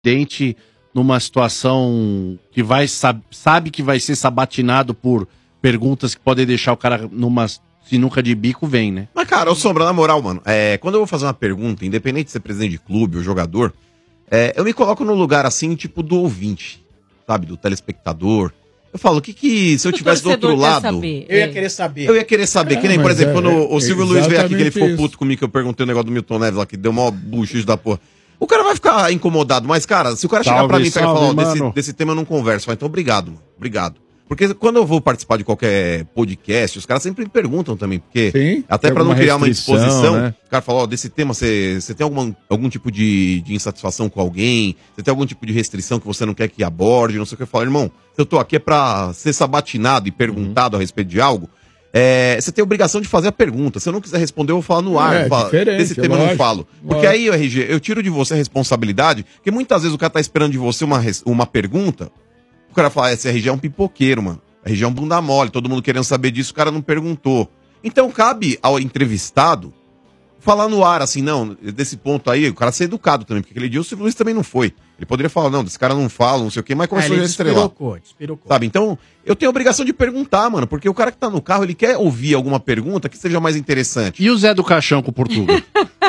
presidente numa situação que sabe que vai ser sabatinado por perguntas que podem deixar o cara numa sinuca de bico, vem, né? Mas, cara, ô Sombra, na moral, mano, quando eu vou fazer uma pergunta, independente de ser presidente de clube ou jogador, eu me coloco no lugar, assim, tipo, do ouvinte, sabe? Do telespectador. Eu falo, o que se eu tivesse do outro lado... Eu ia querer saber. Eu ia querer saber, que nem, por exemplo, quando o Silvio Luiz veio aqui, que ele ficou isso. puto comigo, que eu perguntei o negócio do Milton Neves lá, que deu mó buchicho da porra. O cara vai ficar incomodado, mas, cara, se o cara chegar pra mim e pegar e falar, ó, desse tema eu não converso, fala, então obrigado, mano, obrigado. Porque quando eu vou participar de qualquer podcast, os caras sempre me perguntam também, porque Sim, até pra não criar uma indisposição, né? o cara fala, ó, desse tema você tem algum tipo de insatisfação com alguém? Você tem algum tipo de restrição que você não quer que aborde? Não sei o que eu falo, irmão, se eu tô aqui é pra ser sabatinado e perguntado a respeito de algo, você tem a obrigação de fazer a pergunta. Se eu não quiser responder, eu vou falar no ar. Desse tema eu não falo. Porque aí, RG, eu tiro de você a responsabilidade, porque muitas vezes o cara tá esperando de você uma pergunta, o cara fala, esse RG é um pipoqueiro, mano. RG é um bunda mole, todo mundo querendo saber disso, o cara não perguntou. Então cabe ao entrevistado falar no ar, assim, não, desse ponto aí, o cara ser educado também, porque aquele dia o Silvio Luiz também não foi. Ele poderia falar, não, desse cara não fala, não sei o quê, mas começou a estrelar. Despirocou. Sabe, então, eu tenho a obrigação de perguntar, mano, porque o cara que tá no carro, ele quer ouvir alguma pergunta que seja mais interessante. E o Zé do Caixão com o Portuga?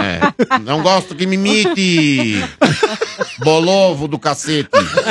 Não gosto que me imite, bolovo do cacete.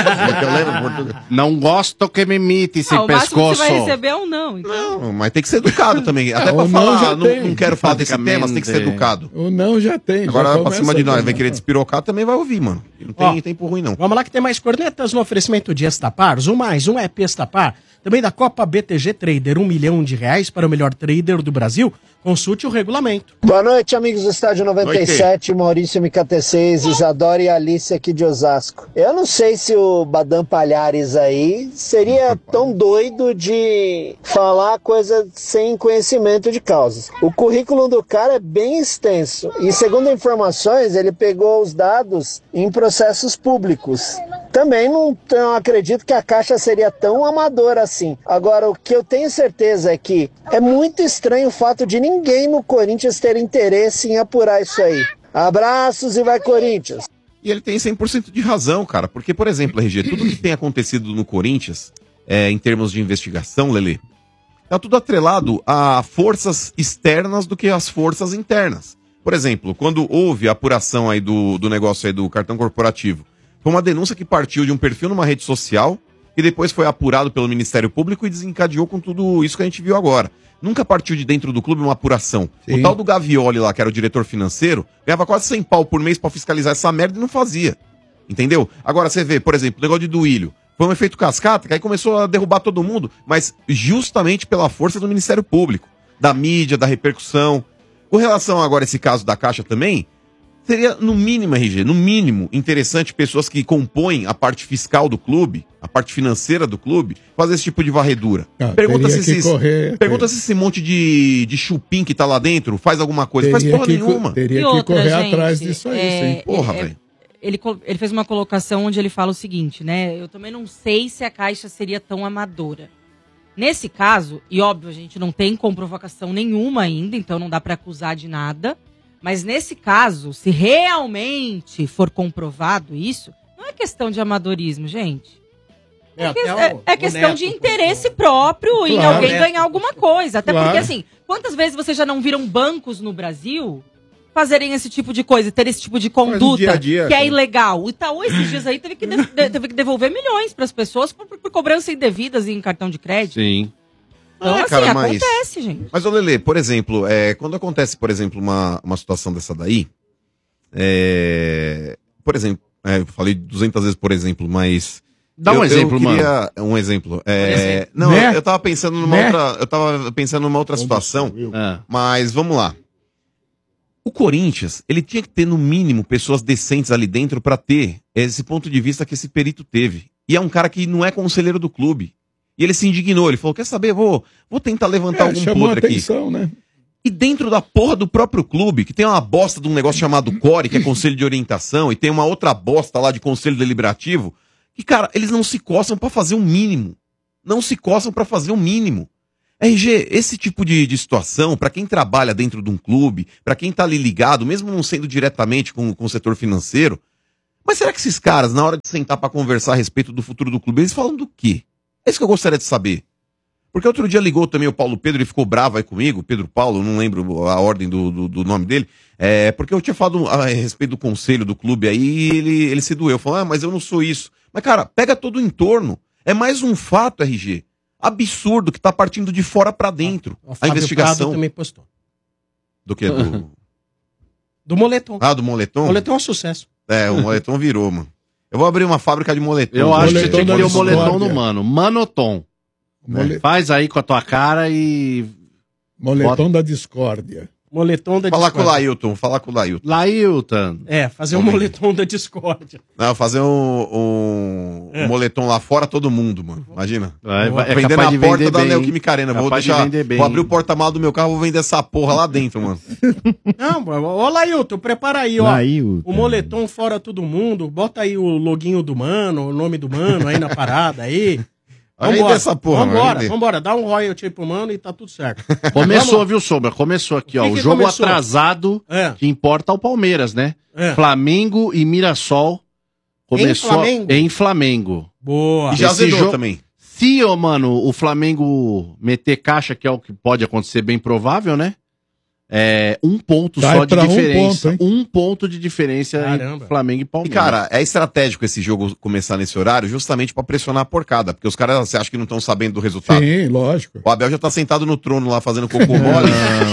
Eu lembro Portuga. Não gosto que me imite sem O máximo que pescoço. você vai receber é um não. Então. Não, mas tem que ser educado também. Até pra o não falar, já tem. não quero falar desse tema, você tem que ser educado. O não já tem. Agora, já pra cima de nós, vai também. querer despirocar, também vai ouvir, mano. Não tem tempo ruim, não. Vamos lá que tem mais cornetas no oferecimento de Estapar. Um mais, um é Estapar. Também da Copa BTG Trader, R$1 milhão para o melhor trader do Brasil. Consulte o regulamento. Boa noite, amigos do Estádio 97, Maurício MKT6, Isadora e Alice aqui de Osasco. Eu não sei se o Badam Palhares aí seria tão doido de falar coisa sem conhecimento de causas. O currículo do cara é bem extenso e, segundo informações, ele pegou os dados em processos públicos. Também não acredito que a Caixa seria tão amadora assim. Agora, o que eu tenho certeza é que é muito estranho o fato de ninguém no Corinthians ter interesse em apurar isso aí. Abraços e vai Corinthians! E ele tem 100% de razão, cara. Porque, por exemplo, RG, tudo que tem acontecido no Corinthians, em termos de investigação, Lelê, tá tudo atrelado a forças externas do que as forças internas. Por exemplo, quando houve a apuração aí do negócio aí do cartão corporativo, foi uma denúncia que partiu de um perfil numa rede social, que depois foi apurado pelo Ministério Público e desencadeou com tudo isso que a gente viu agora. Nunca partiu de dentro do clube uma apuração. Sim. O tal do Gavioli lá, que era o diretor financeiro, ganhava quase 100 pau por mês pra fiscalizar essa merda e não fazia. Entendeu? Agora você vê, por exemplo, o negócio de Duílio. Foi um efeito cascata, que aí começou a derrubar todo mundo, mas justamente pela força do Ministério Público, da mídia, da repercussão. Com relação agora a esse caso da Caixa também, seria, no mínimo, RG, no mínimo, interessante pessoas que compõem a parte fiscal do clube, a parte financeira do clube, fazer esse tipo de varredura. Pergunta se esse monte de chupim que tá lá dentro faz alguma coisa. Faz porra nenhuma. Teria que correr atrás disso aí, sim. Porra, velho. Ele fez uma colocação onde ele fala o seguinte, né? Eu também não sei se a Caixa seria tão amadora. Nesse caso, e óbvio, a gente não tem comprovação nenhuma ainda, então não dá pra acusar de nada. Mas nesse caso, se realmente for comprovado isso, não é questão de amadorismo, gente. É questão de interesse próprio em alguém ganhar alguma coisa. Até porque, assim, quantas vezes vocês já não viram bancos no Brasil fazerem esse tipo de coisa, ter esse tipo de conduta dia a dia, que é ilegal? O Itaú, esses dias aí, teve que devolver milhões para as pessoas por cobrança indevidas em cartão de crédito. Sim. Então, assim, cara, acontece, gente. Mas, ô Lelê, por exemplo, quando acontece, por exemplo, uma situação dessa daí, por exemplo, eu falei 200 vezes por exemplo, mas... Dá um exemplo, eu queria mano. Um exemplo. Não, né? eu tava pensando numa outra situação, mas vamos lá. O Corinthians, ele tinha que ter, no mínimo, pessoas decentes ali dentro pra ter esse ponto de vista que esse perito teve. E é um cara que não é conselheiro do clube. E ele se indignou, ele falou, quer saber, vou tentar levantar algum podre aqui. Né? E dentro da porra do próprio clube, que tem uma bosta de um negócio chamado CORE, que é Conselho de Orientação, e tem uma outra bosta lá de Conselho Deliberativo, que, cara, eles não se coçam pra fazer o mínimo. Não se coçam pra fazer o mínimo. RG, esse tipo de situação, pra quem trabalha dentro de um clube, pra quem tá ali ligado, mesmo não sendo diretamente com o setor financeiro, Mas será que esses caras, na hora de sentar pra conversar a respeito do futuro do clube, eles falam do quê? É isso que eu gostaria de saber. Porque outro dia ligou também o Paulo Pedro, ele ficou bravo aí comigo, Pedro Paulo, não lembro a ordem do nome dele, porque eu tinha falado a respeito do conselho do clube aí e ele se doeu, falou, mas eu não sou isso. Mas cara, pega todo o entorno, é mais um fato, RG, absurdo, que tá partindo de fora pra dentro, a investigação. Prado também postou. Do que? Do moletom. Ah, do moletom? O moletom é um sucesso. O moletom virou, mano. Eu vou abrir uma fábrica de moletom. Eu acho que você tinha que ter o Discord. moletom no mano. Manotom. Faz aí com a tua cara e... Moletom da discórdia. Moletom da Fala discórdia. com o Lailton, falar com o Lailton. Lailton. Fazer um moletom da discórdia. Não, fazer um moletom lá fora, todo mundo, mano. Imagina. É vender capaz na de porta vender da bem. Neoquímica Arena. Vou Capaz de deixar. vender bem. Vou abrir o porta-malas do meu carro, vou vender essa porra lá dentro, mano. Não, ô Lailton, prepara aí, ó. Lailton. O moletom fora todo mundo. Bota aí o loguinho do mano, o nome do mano aí na parada aí. Vambora, essa porra, vambora. Dá um royalty aí pro mano e tá tudo certo. Começou, viu, Sombra? Começou aqui, ó. O O que jogo começou? atrasado que importa ao Palmeiras, né? Flamengo e Mirassol. Começou em Flamengo. Boa. E já Esse azedou também. Se, mano, o Flamengo meter caixa, que é o que pode acontecer, bem provável, né? Um ponto Vai só de pra diferença. ponto, hein? Um ponto de diferença Caramba. entre Flamengo e E, Palmeiras. cara, é estratégico esse jogo começar nesse horário justamente pra pressionar a porcada. Porque os caras, você acha que não estão sabendo do resultado? Sim, lógico. O Abel já tá sentado no trono lá fazendo cocô mole.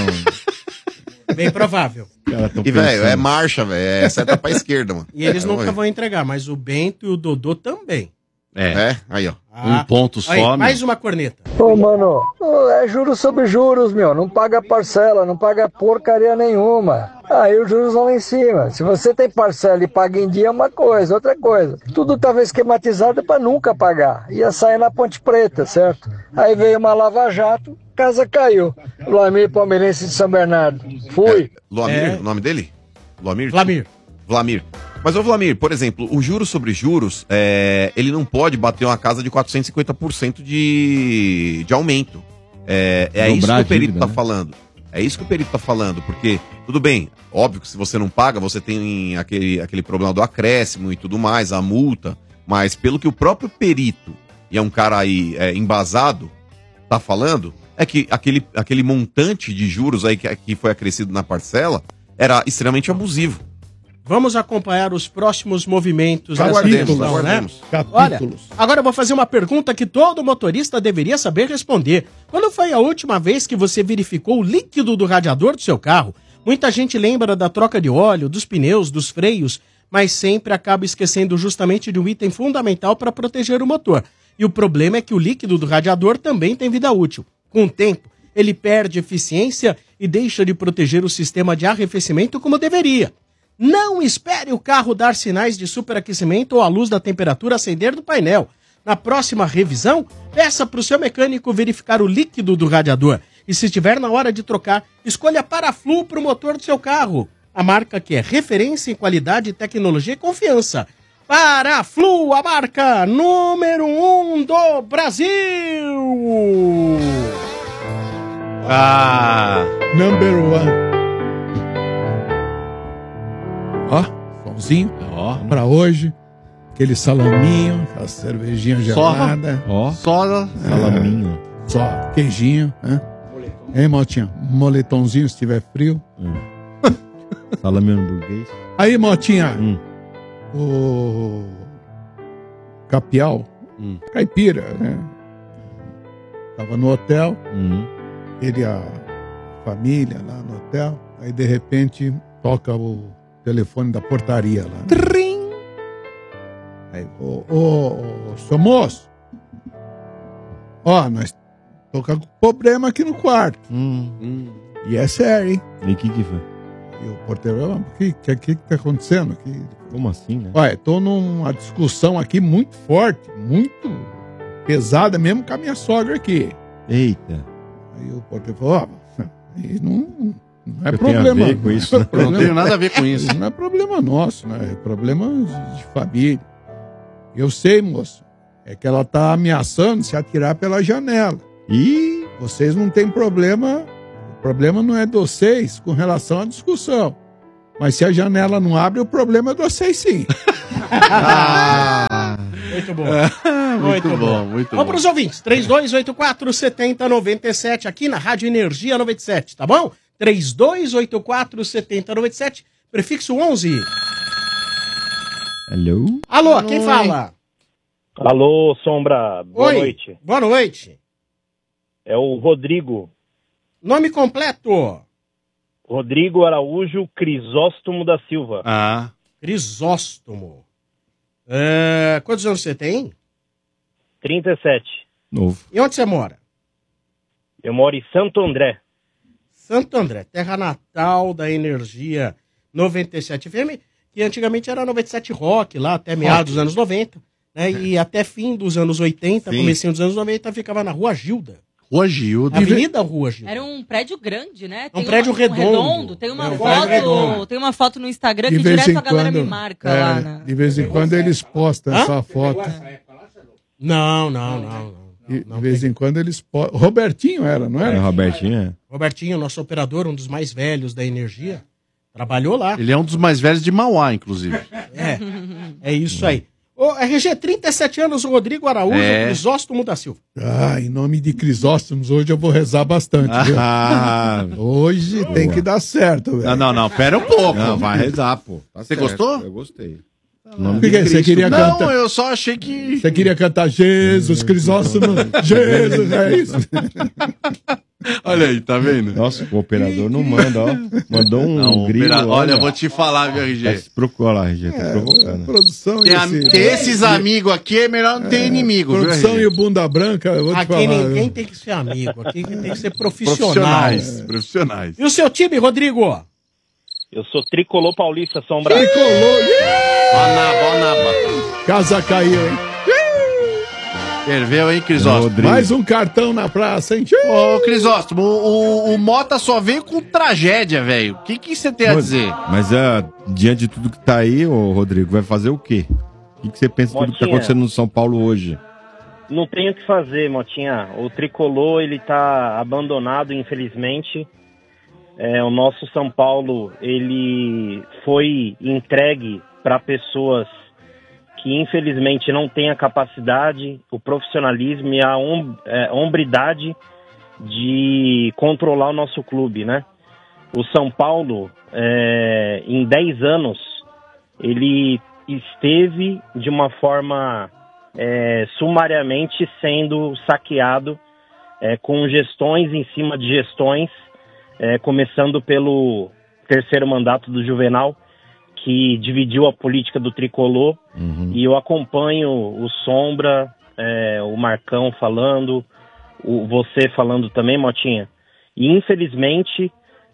Bem provável. E, velho, é marcha, velho. É seta pra esquerda, mano. E eles nunca olha. vão entregar, mas o Bento e o Dodô também. Aí, ó. Um ponto só, Aí, meu. mais uma corneta. Ô, mano, é juros sobre juros, meu. Não paga parcela, não paga porcaria nenhuma. Aí os juros vão lá em cima. Se você tem parcela e paga em dia é uma coisa, outra coisa. Tudo estava esquematizado para nunca pagar. Ia sair na Ponte Preta, certo? Aí veio uma lava-jato, casa caiu. Vlamir Palmeirense de São Bernardo. Fui. Luamir, o nome dele? Luamir? Vlamir. Mas, ô Vlamir, por exemplo, o juros sobre juros, ele não pode bater uma casa de 450% de aumento. É isso que o perito tá falando. É isso que o perito tá falando, porque, tudo bem, óbvio que se você não paga, você tem aquele problema do acréscimo e tudo mais, a multa, mas pelo que o próprio perito, e é um cara aí embasado, tá falando, é que aquele montante de juros aí que foi acrescido na parcela era extremamente abusivo. Vamos acompanhar os próximos movimentos Aguardemos, decisão, aguardemos. Olha, agora eu vou fazer uma pergunta que todo motorista deveria saber responder. Quando foi a última vez que você verificou o líquido do radiador do seu carro? Muita gente lembra da troca de óleo, dos pneus, dos freios, mas sempre acaba esquecendo justamente de um item fundamental para proteger o motor. E o problema é que o líquido do radiador também tem vida útil. Com o tempo, ele perde eficiência e deixa de proteger o sistema de arrefecimento como deveria. Não espere o carro dar sinais de superaquecimento ou a luz da temperatura acender no painel. Na próxima revisão, peça para o seu mecânico verificar o líquido do radiador. E se estiver na hora de trocar, escolha Paraflu para o motor do seu carro. A marca que é referência em qualidade, tecnologia e confiança. Paraflu, a marca número 1 do Brasil! Number one. Ó, somzinho. Ó. Pra hoje. Aquele salaminho, aquela cervejinha gelada. Ó. Só salaminho. Só queijinho, né? Hein, Motinha? Moletomzinho se tiver frio. Salaminho burguês. Aí, Motinha. O Capial, caipira, né? Tava no hotel. Ele e a família lá no hotel. Aí, de repente, toca o telefone da portaria lá. Trim! Aí, seu moço, ó, nós tô com problema aqui no quarto. E é sério, hein? E o que foi? E o porteiro, o que tá acontecendo aqui? Como assim, né? Olha, tô numa discussão aqui muito forte, muito pesada mesmo com a minha sogra aqui. Eita. Aí o porteiro falou, ó, aí não é Eu problema. tenho a ver com isso, né? Não tenho nada a ver com isso. Não é problema nosso, né? É problema de família. Eu sei, moço. É que ela tá ameaçando se atirar pela janela. E vocês não têm problema. O problema não é de vocês com relação à discussão. Mas se a janela não abre, o problema é de vocês sim. Muito bom. Muito bom, muito Vamos bom. para os ouvintes. 3284-7097 aqui na Rádio Energia 97, tá bom? 3284-7097, prefixo 11. Alô? Alô, quem fala? Alô, Sombra, boa Oi. noite. Boa noite. É o Rodrigo. Nome completo? Rodrigo Araújo Crisóstomo da Silva. Ah. Crisóstomo. Quantos anos você tem? 37. Novo. E onde você mora? Eu moro em Santo André. Santo André, terra natal da Energia 97 FM, que antigamente era 97 Rock, lá até meados dos anos 90, né? E até fim dos anos 80, Sim. comecinho dos anos 90, ficava na Rua Gilda. Rua Gilda. Avenida Rua Gilda. Era um prédio grande, né? Um prédio redondo. Tem uma É, um foto, prédio redondo. tem uma foto no Instagram De que vez direto em a galera quando, me marca lá. de vez em quando eles postam Hã? essa foto. Não. De vez em quando eles postam. Robertinho era, não É, era? Robertinho, é. Robertinho, nosso operador, um dos mais velhos da Energia, trabalhou lá. Ele é um dos mais velhos de Mauá, inclusive. É isso aí. Ô, RG, 37 anos, o Rodrigo Araújo, É. Crisóstomo da Silva. Ah, em nome de Crisóstomos, hoje eu vou rezar bastante, viu? Ah, Hoje tem que dar certo, velho. Não, pera um pouco. não, vai rezar, pô. Tá Você certo. gostou? Eu gostei. O que você queria Não, cantar? eu só achei que... Você queria cantar Jesus, Crisóstomo, Jesus, é isso? Olha aí, tá vendo? Nossa, o operador não manda, ó. Mandou um Não, grilo. olha, eu vou te falar, viu, RG? Procura lá, RG, tá provocando. Produção Tem, tem esses amigos aqui, é melhor não ter inimigo, viu, Produção RG? e o Bunda Branca, eu vou te Aqui falar. ninguém tem que ser amigo, aqui tem que ser profissional. Profissionais. E o seu time, Rodrigo? Eu sou tricolor paulista, Sombra. Tricolor, Bonaba. casa caiu, hein? Ferveu, hein, Crisóstomo? Rodrigo. Mais um cartão na praça, hein? Ô, Crisóstomo, o Mota só veio com tragédia, velho. O que você tem a dizer? Mas diante de tudo que tá aí, ô Rodrigo, vai fazer o quê? O que você pensa de tudo que tá Motinha. acontecendo no São Paulo hoje? Não tem o que fazer, Motinha. O tricolor, ele tá abandonado, infelizmente. O nosso São Paulo, ele foi entregue para pessoas que infelizmente não têm a capacidade, o profissionalismo e a hombridade de controlar o nosso clube, né? O São Paulo, em 10 anos, ele esteve de uma forma sumariamente sendo saqueado, com gestões em cima de gestões, começando pelo terceiro mandato do Juvenal, que dividiu a política do tricolor. E eu acompanho o Sombra, o Marcão falando, você falando também, Motinha. E infelizmente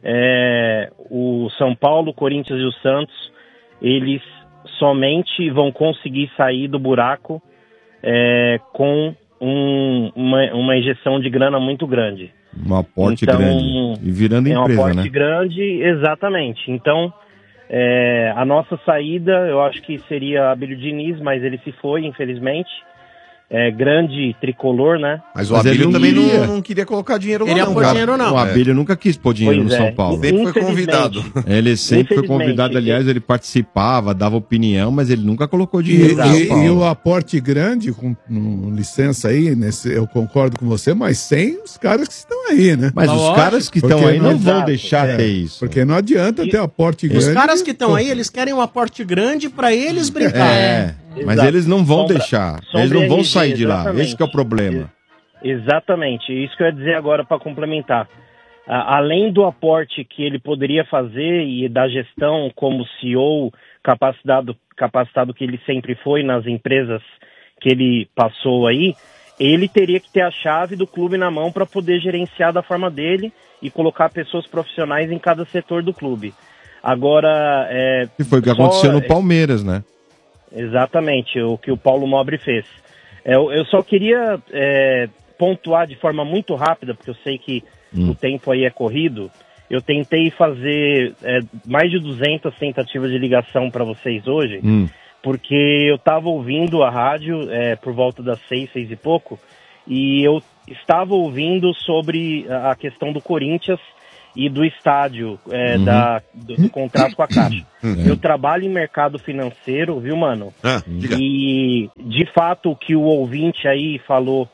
o São Paulo, o Corinthians e o Santos, eles somente vão conseguir sair do buraco com uma injeção de grana muito grande. Um aporte Então, grande. E virando um empresa, aporte né? grande, exatamente. Então, a nossa saída, eu acho que seria Abílio Diniz, mas ele se foi, infelizmente. Grande tricolor, né? Mas o Mas ele Abílio não também queria. não queria colocar dinheiro lá, Queria não, pôr cara. dinheiro, não. O Abílio nunca quis pôr dinheiro Pois no é. São Paulo. Sempre foi Infelizmente. convidado. Ele sempre foi Infelizmente. convidado, aliás, ele participava, dava opinião, mas ele nunca colocou dinheiro no São E Paulo. o aporte grande, com licença aí, eu concordo com você, mas sem os caras que estão aí, né? Mas os Lógico. caras que estão Porque aí não não- vão Exato. deixar ter isso. Porque não adianta ter aporte grande. Os caras que estão aí, eles querem um aporte grande pra eles brincar. Mas Exato. eles não vão Sombra- deixar. Sombra Eles não vão RG, sair de lá. exatamente. Esse que é o problema. Exatamente, isso que eu ia dizer agora para complementar. Além do aporte que ele poderia fazer e da gestão como CEO capacitado que ele sempre foi nas empresas que ele passou aí, ele teria que ter a chave do clube na mão para poder gerenciar da forma dele e colocar pessoas profissionais em cada setor do clube. Agora, Que foi o que só- aconteceu no Palmeiras, né? Exatamente, o que o Paulo Nobre fez. Eu só queria pontuar de forma muito rápida, porque eu sei que o tempo aí é corrido. Eu tentei fazer mais de 200 tentativas de ligação para vocês hoje, porque eu estava ouvindo a rádio por volta das 6 e pouco, e eu estava ouvindo sobre a questão do Corinthians e do estádio, do contrato com a Caixa. Eu trabalho em mercado financeiro, viu, mano? E, de fato, o que o ouvinte aí falou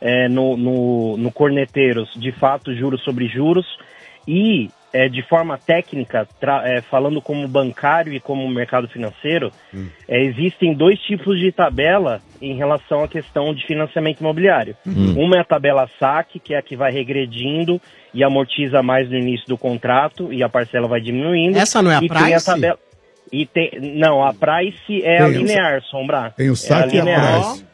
no Corneteiros, de fato, juros sobre juros, e de forma técnica, falando como bancário e como mercado financeiro, existem dois tipos de tabela em relação à questão de financiamento imobiliário. Uma é a tabela SAC, que é a que vai regredindo e amortiza mais no início do contrato e a parcela vai diminuindo. Essa não é a e Price? Tem a tabela... Não, a Price é a linear, Sombra. Tem o SAC e a Price.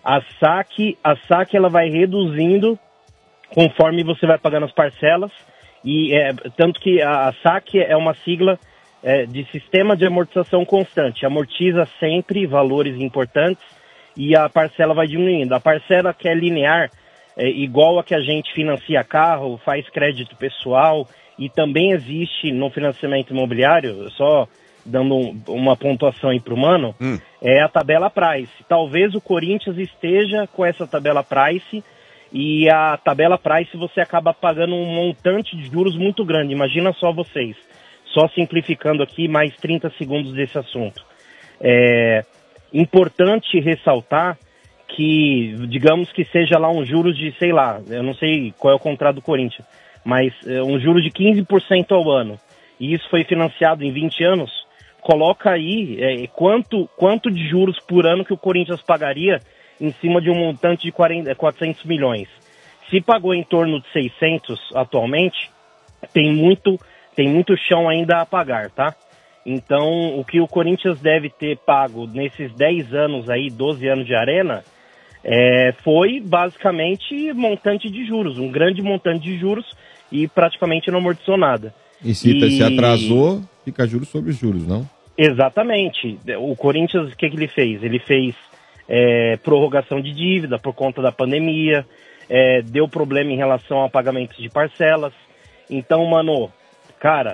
A SAC ela vai reduzindo conforme você vai pagando as parcelas. E tanto que a SAC é uma sigla de Sistema de Amortização Constante, amortiza sempre valores importantes e a parcela vai diminuindo. A parcela que é linear, igual a que a gente financia carro, faz crédito pessoal e também existe no financiamento imobiliário, só dando uma pontuação aí para o Mano, é a tabela Price. Talvez o Corinthians esteja com essa tabela Price. E a tabela Price você acaba pagando um montante de juros muito grande. Imagina só vocês. Só simplificando aqui mais 30 segundos desse assunto. É importante ressaltar que, digamos que seja lá um juros de, sei lá, eu não sei qual é o contrato do Corinthians, mas um juros de 15% ao ano. E isso foi financiado em 20 anos. Coloca aí quanto de juros por ano que o Corinthians pagaria em cima de um montante de 400 milhões. Se pagou em torno de 600 atualmente, tem muito chão ainda a pagar, tá? Então, o que o Corinthians deve ter pago nesses 10 anos aí, 12 anos de arena, foi basicamente montante de juros, um grande montante de juros e praticamente não amortizou nada. E se atrasou, fica juros sobre juros, não? Exatamente. O Corinthians, o que ele fez? Ele fez prorrogação de dívida por conta da pandemia, deu problema em relação a pagamentos de parcelas. Então, mano, cara,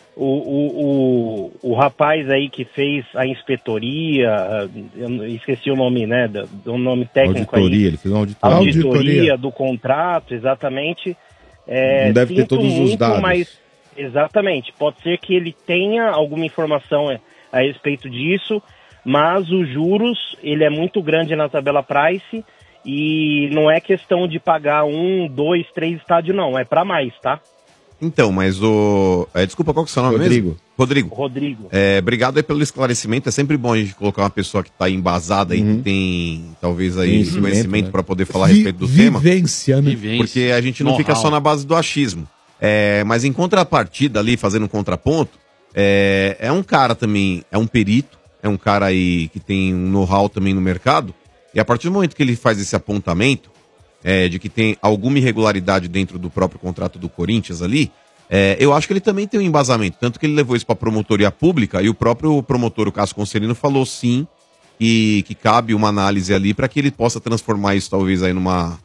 o rapaz aí que fez a inspetoria, eu esqueci o nome, né, do nome técnico auditoria, aí. Ele fez uma auditoria do contrato, exatamente. Não deve ter todos os dados. Mas, exatamente, pode ser que ele tenha alguma informação a respeito disso, mas os juros, ele é muito grande na tabela Price e não é questão de pagar 1, 2, 3 estádios, não. É pra mais, tá? Então, mas desculpa, qual que é o seu nome mesmo? Rodrigo. Obrigado aí pelo esclarecimento. É sempre bom a gente colocar uma pessoa que está embasada e que tem, talvez, aí conhecimento, né, para poder falar a respeito do tema. Vivência, né? Porque a gente não fica só na base do achismo. Mas em contrapartida ali, fazendo um contraponto, é um cara também, é um perito, é um cara aí que tem um know-how também no mercado, e a partir do momento que ele faz esse apontamento de que tem alguma irregularidade dentro do próprio contrato do Corinthians ali, eu acho que ele também tem um embasamento, tanto que ele levou isso para a promotoria pública e o próprio promotor, o Cássio Conselino, falou sim que cabe uma análise ali para que ele possa transformar isso talvez aí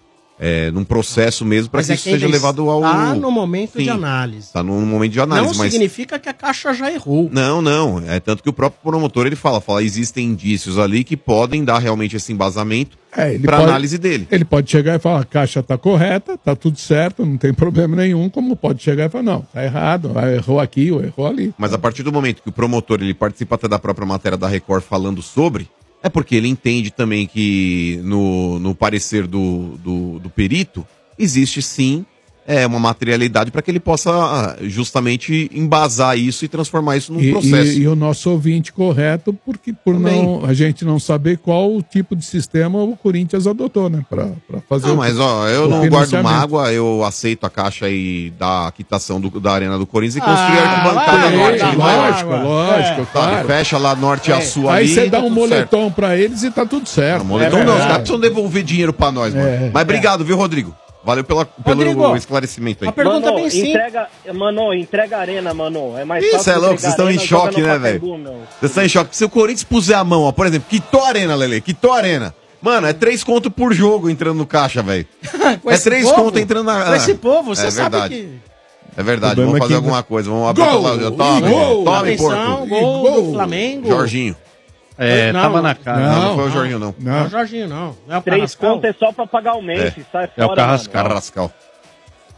num processo mesmo, para que isso seja levado ao... Está no momento de análise. Está no momento de análise, não significa que a Caixa já errou. Não. É tanto que o próprio promotor, ele fala, existem indícios ali que podem dar realmente esse embasamento para análise dele. Ele pode chegar e falar, a Caixa está correta, está tudo certo, não tem problema nenhum, como pode chegar e falar, não, está errado, errou aqui ou errou ali. Mas a partir do momento que o promotor, ele participa até da própria matéria da Record falando sobre... É porque ele entende também que no parecer do perito existe sim uma materialidade para que ele possa justamente embasar isso e transformar isso num processo. E o nosso ouvinte correto, porque a gente não saber qual o tipo de sistema o Corinthians adotou, né? Para fazer eu não guardo mágoa, eu aceito a Caixa aí da quitação da Arena do Corinthians e construir a arquibancada norte. Lógico, claro. Fecha lá norte e a sul ali. Aí você dá um moletom para eles e tá tudo certo. Moletom não, os caras precisam devolver dinheiro para nós, mano. Mas obrigado, viu, Rodrigo? Valeu pelo esclarecimento aí. A pergunta bem simples. Entrega a arena, mano. É mais fácil. Isso é louco, vocês estão em choque, né, velho? Vocês estão em choque. Se o Corinthians puser a mão, ó, por exemplo, quitou a arena, Lele, quitou a arena. Mano, é 3 conto por jogo entrando no caixa, velho. É 3 conto entrando na... Com esse povo, você sabe que... É verdade, vamos fazer alguma coisa. Vamos abrir o Tome, porco. Gol do Flamengo. Jorginho. Tava na cara. Não foi o Jorginho, não. Não é o Jorginho, não. Não é o 3 conto é só pra pagar o mês, sai fora. É o Carrascal.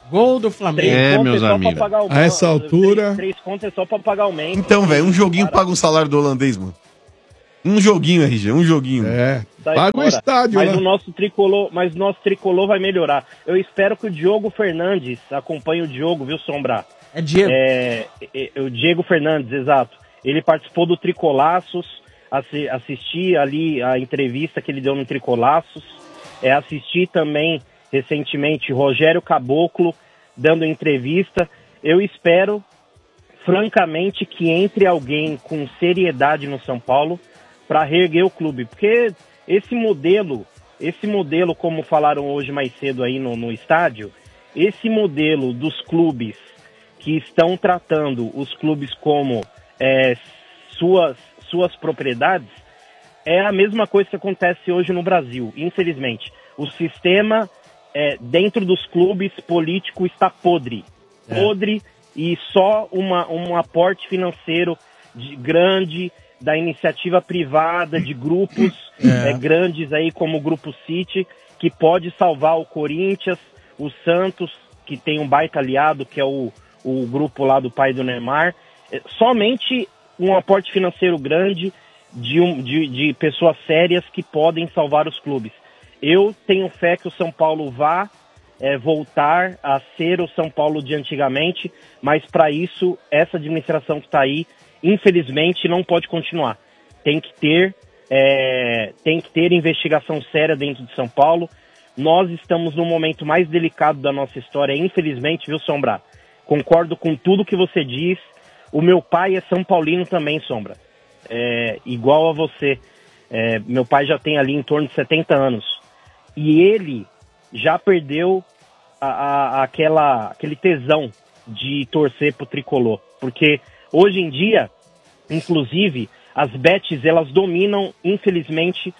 Gol do Flamengo. Meus amigos. A essa altura... 3 contas é só pra pagar o Mendes. Então, velho, um joguinho paga um salário do holandês, mano. Um joguinho, RG, um joguinho. Paga o estádio, mas né? o nosso tricolor vai melhorar. Eu espero que o Diogo Fernandes acompanhe o Diogo, viu, Sombra? É Diego. O Diego Fernandes, exato. Ele participou do Tricolaços, assisti ali a entrevista que ele deu no Tricolaços. Assisti também, recentemente, Rogério Caboclo dando entrevista. Eu espero, francamente, que entre alguém com seriedade no São Paulo para reerguer o clube, porque esse modelo, como falaram hoje mais cedo aí no estádio, esse modelo dos clubes que estão tratando os clubes como suas propriedades, é a mesma coisa que acontece hoje no Brasil, infelizmente. O sistema dentro dos clubes político está podre, e só um aporte financeiro grande da iniciativa privada, de grupos grandes aí, como o Grupo City, que pode salvar o Corinthians, o Santos, que tem um baita aliado, que é o grupo lá do pai do Neymar. Somente um aporte financeiro grande de pessoas sérias que podem salvar os clubes. Eu tenho fé que o São Paulo vá voltar a ser o São Paulo de antigamente, mas para isso, essa administração que está aí, infelizmente, não pode continuar. Tem que ter investigação séria dentro de São Paulo. Nós estamos no momento mais delicado da nossa história, infelizmente, viu, Sombra? Concordo com tudo que você diz. O meu pai é São Paulino também, Sombra. Igual a você. Meu pai já tem ali em torno de 70 anos. E ele já perdeu aquele tesão de torcer pro tricolor. Porque hoje em dia, inclusive, as bets, elas dominam, infelizmente,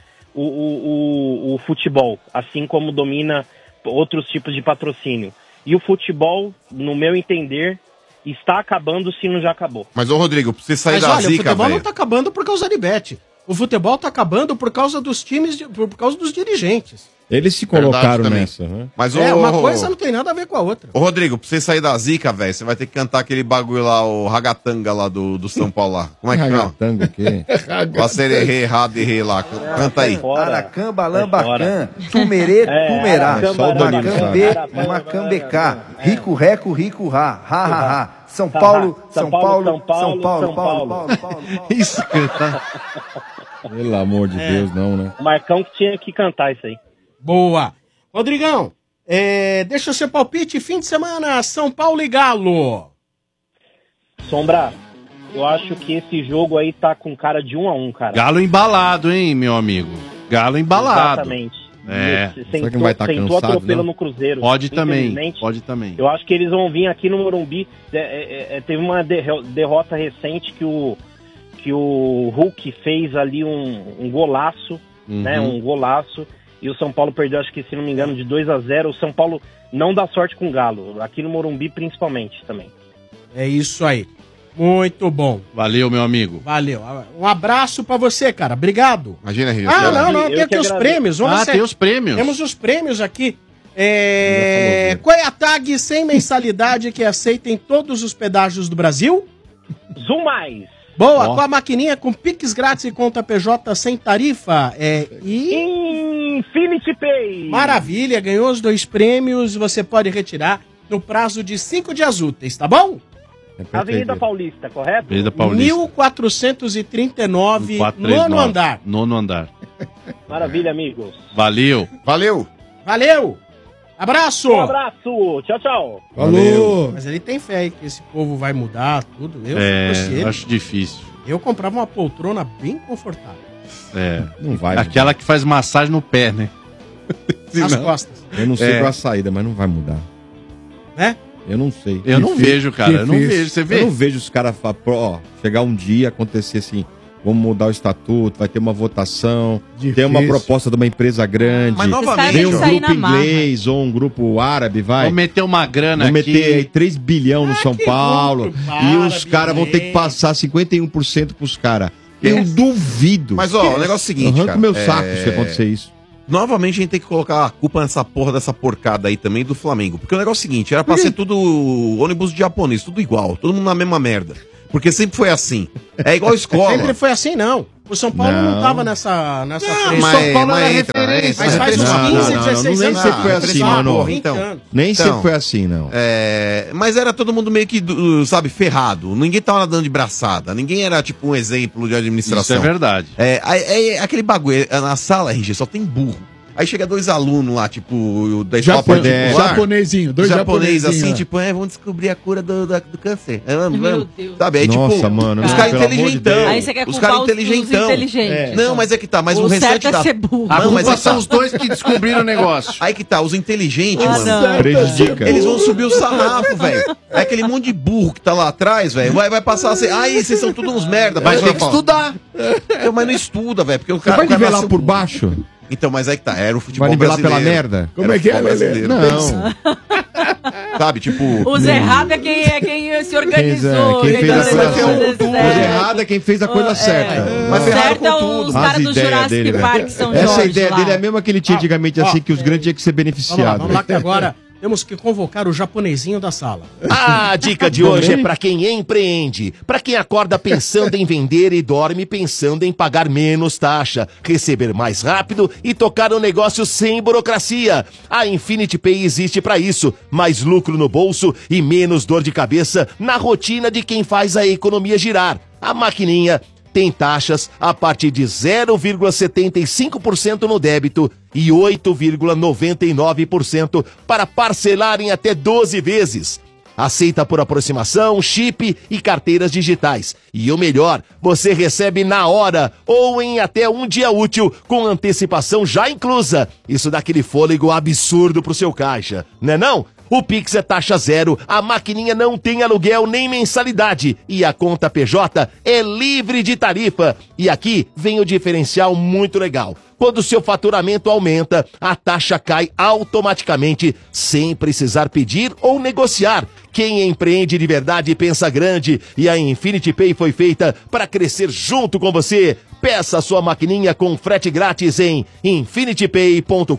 o futebol, assim como domina outros tipos de patrocínio. E o futebol, no meu entender, está acabando se não já acabou. Mas, ô Rodrigo, pra você sair Mas da olha, zica, o futebol velho. não tá acabando por causa de bet. O futebol tá acabando por causa dos times, por causa dos dirigentes. Eles se colocaram também. nessa, né? Mas, Uma coisa não tem nada a ver com a outra. Ô, Rodrigo, pra você sair da zica, velho, você vai ter que cantar aquele bagulho lá, o ragatanga lá do São Paulo lá. Como é que chama? Ragatanga o quê? Lacererê, raderê lá. Canta aí. Aracamba, Lambacan, Tumerê, Tumerá, Macambecá, Rico, Reco, Rico, Rá, ha, ha, ha. São Paulo, São Paulo, São Paulo. Isso, cantar. Pelo amor de Deus, não, né? O Marcão que tinha que cantar isso aí. Boa. Rodrigão, deixa o seu palpite. Fim de semana, São Paulo e Galo. Sombra, eu acho que esse jogo aí tá com cara de 1-1, cara. Galo embalado, hein, meu amigo? Galo embalado. Exatamente. Será que não vai estar cansado, atropelo não? no Cruzeiro. Pode também, Infelizmente, pode também. Eu acho que eles vão vir aqui no Morumbi. Teve uma derrota recente que o Hulk fez ali um golaço, né? Um golaço. E o São Paulo perdeu, acho que, se não me engano, de 2-0. O São Paulo não dá sorte com o Galo. Aqui no Morumbi, principalmente, também. É isso aí. Muito bom. Valeu, meu amigo. Valeu. Um abraço pra você, cara. Obrigado. Imagina, Rio. Não. Tem aqui os prêmios. Tem os prêmios. Temos os prêmios aqui. Qual é a tag sem mensalidade que aceita em todos os pedágios do Brasil? Zoom Mais. Boa, com a maquininha com Pix grátis e conta PJ sem tarifa. Infinity Pay. Maravilha, ganhou os 2 prêmios. Você pode retirar no prazo de 5 dias úteis, tá bom? Avenida Paulista, correto? Avenida Paulista. 1439, nono andar. Nono andar. Maravilha, amigos. Valeu. Valeu. Abraço. Um abraço. Tchau, tchau. Falou. Mas ele tem fé aí que esse povo vai mudar tudo. Eu Acho difícil. Eu comprava uma poltrona bem confortável. Não vai. Aquela que faz massagem no pé, né? Nas costas. Eu não sei qual a saída, mas não vai mudar. Né? Eu não sei. Eu não vejo, cara. Eu não vejo. Você vê? Eu não vejo os caras chegar um dia, acontecer assim, vamos mudar o estatuto, vai ter uma votação, tem uma proposta de uma empresa grande, Mas novamente, tem um grupo inglês ou um grupo árabe, vai. Vamos meter uma grana Vamos aqui. meter aí 3 bilhões no São Paulo e os caras vão ter que passar 51% pros caras. Eu duvido. Mas, ó, o negócio é o seguinte, Arranca cara. o meu saco se acontecer isso. novamente a gente tem que colocar a culpa nessa porra dessa porcada aí também do Flamengo. Porque o negócio é o seguinte, era pra ser tudo ônibus de japonês, tudo igual, todo mundo na mesma merda. Porque sempre foi assim. É igual escola. Sempre foi assim, não. O São Paulo não tava nessa frente. O São Paulo era referência. Mas faz uns 15, 16 nem anos. sempre foi assim, mano. Nem sempre foi assim, não. Mas era todo mundo meio que, sabe, ferrado. Ninguém tava nadando de braçada. Ninguém era, tipo, um exemplo de administração. Isso é verdade. Aquele bagulho, na sala, RG, só tem burro. Aí chega 2 alunos lá, tipo, da escola particular. Japonesinho, 2 japoneses japonesinhos. assim, tipo, vamos descobrir a cura do câncer. Meu Deus. Sabe? Aí, Nossa, tipo, mano, os caras pelo amor de inteligentão. Deus. Aí você quer Os culpar caras os inteligentão. inteligentes. Não, mas é que tá, mas O o restante certo é da... ser burro. A Não, mas culpa é que tá. são os dois que descobriram o negócio. Aí que tá, os inteligentes, mano. Não. Prejudica. Eles vão subir o sarrafo, velho. É aquele monte de burro que tá lá atrás, velho. Vai passar a ser. Ai, vocês são todos uns merda. Mas tem que estudar. Mas não estuda, velho. Porque o Você cara. vai o cara nivelar nasceu por burro. baixo? Então, mas aí que tá. Era o futebol Vai nivelar brasileiro. pela merda? Como é que é, futebol Lelê? brasileiro. Não. Sabe, tipo. O Zé Rabi é quem se organizou. Quem fez a coisa certa. O errado é quem fez a coisa certa. Mas O ferraram certo é com os tudo. caras As do ideias Jurassic dele, velho. Park São Essa Jorge ideia lá. dele é a mesma que ele tinha antigamente, assim, que os grandes tinham que ser beneficiados. Vamos lá que agora temos que convocar o japonesinho da sala. A dica de hoje é para quem empreende, para quem acorda pensando em vender e dorme pensando em pagar menos taxa, receber mais rápido e tocar o negócio sem burocracia. A Infinity Pay existe para isso, mais lucro no bolso e menos dor de cabeça na rotina de quem faz a economia girar. A maquininha tem taxas a partir de 0,75% no débito e 8,99% para parcelar em até 12 vezes. Aceita por aproximação, chip e carteiras digitais. E o melhor, você recebe na hora ou em até um dia útil com antecipação já inclusa. Isso dá aquele fôlego absurdo pro seu caixa, né não? O Pix é taxa zero, a maquininha não tem aluguel nem mensalidade e a conta PJ é livre de tarifa. E aqui vem o diferencial muito legal. Quando o seu faturamento aumenta, a taxa cai automaticamente, sem precisar pedir ou negociar. Quem empreende de verdade pensa grande e a Infinity Pay foi feita para crescer junto com você. Peça a sua maquininha com frete grátis em infinitypay.com.br.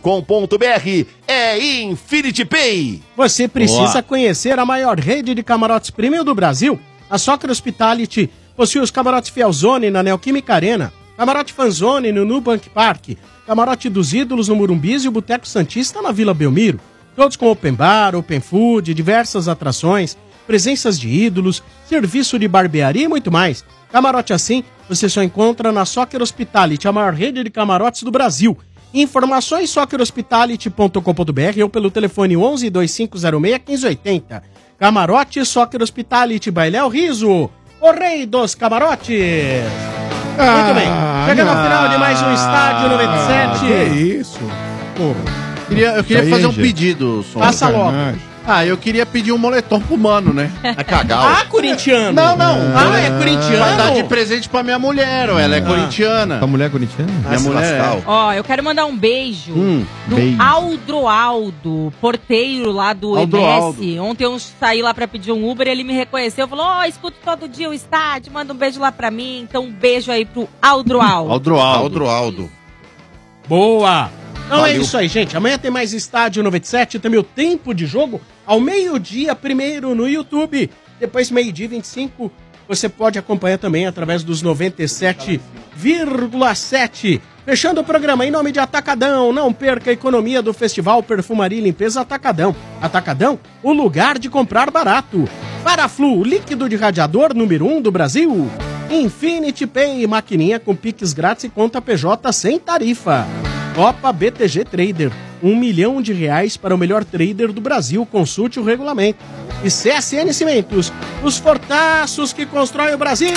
É Infinity Pay. Você precisa conhecer a maior rede de camarotes premium do Brasil. A Soccer Hospitality possui os camarotes Fielzone na Neoquímica Arena, camarote Fanzone no Nubank Park, camarote dos Ídolos no Murumbis e o Boteco Santista na Vila Belmiro. Todos com open bar, open food, diversas atrações, presenças de ídolos, serviço de barbearia e muito mais. Camarote assim você só encontra na Soccer Hospitality, a maior rede de camarotes do Brasil. Informações soccerhospitality.com.br ou pelo telefone 11 2506 1580. Camarote Soccer Hospitality, Bailéu Riso, o rei dos camarotes. Muito bem, chegando ao final de mais um Estádio 97. Que isso? Porra. Eu queria fazer um pedido, Som. Passa logo. Eu queria pedir um moletom pro mano, né? É cagal. Ah, corintiano. Não. É corintiano. Vai dar de presente pra minha mulher, ela é corintiana. Tua mulher é corintiana? Minha mulher é. Ó, eu quero mandar um beijo pro beijo. Aldroaldo, porteiro lá do Aldroaldo. MS. Ontem eu saí lá pra pedir um Uber e ele me reconheceu. Falou, escuto todo dia o estádio, manda um beijo lá pra mim. Então um beijo aí pro Aldroaldo. Aldroaldo. Boa. Então Valeu. é isso aí, gente. Amanhã tem mais Estádio 97, também o tempo de jogo ao meio-dia, primeiro no YouTube, depois meio-dia 25. Você pode acompanhar também através dos 97,7. Fechando o programa em nome de Atacadão. Não perca a economia do Festival Perfumaria e Limpeza Atacadão. Atacadão, o lugar de comprar barato. Paraflu, líquido de radiador número 1 do Brasil. Infinity Pay, maquininha com Pix grátis e conta PJ sem tarifa. Copa BTG Trader, R$1 milhão para o melhor trader do Brasil. Consulte o regulamento. E CSN Cimentos, os fortaços que constroem o Brasil.